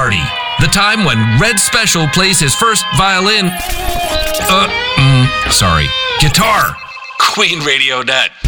Party. The time when Red Special plays his first violin... guitar. QueenRadio.net.